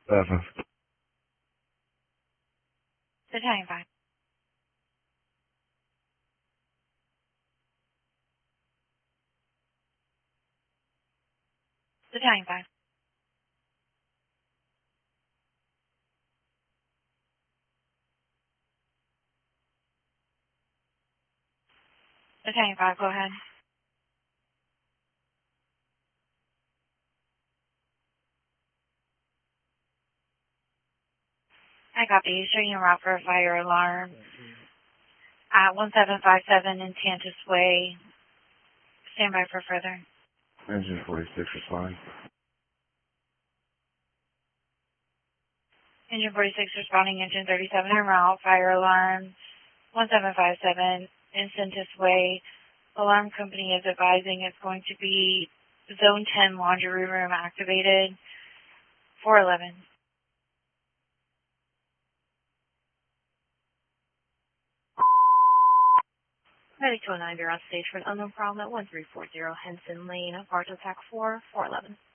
7. Battalion 5. Battalion 5. Battalion 5, go ahead. I copy. Showing you route for a fire alarm at 1757 in Tantus Way. Stand by for further. Engine 46 responding. Engine 46 responding, engine 37 en route, fire alarm 1757 in Tantus Way. Alarm company is advising it's going to be zone 10 laundry room activated 411. Medic 209, you're on stage for an unknown problem at 1340 Henson Lane, Bartow TAC 4, 411.